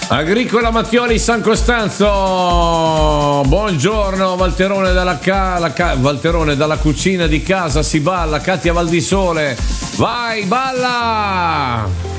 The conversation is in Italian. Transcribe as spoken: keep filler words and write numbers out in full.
Agricola Mattioli San Costanzo, buongiorno. Valterone dalla, ca- la ca- Valterone dalla cucina di casa si balla. Katia Valdisole, vai, balla!